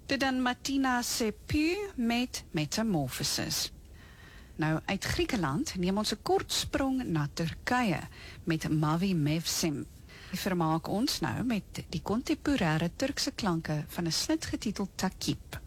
Dit dan Martina Sepu met Metamorphosis. Nou, uit Griekenland neem ons 'n kort sprong na Turkye met Mavi Mevsim. Vermaak ons nou met die kontemporêre Turkse klanke van 'n snit getiteld Takip.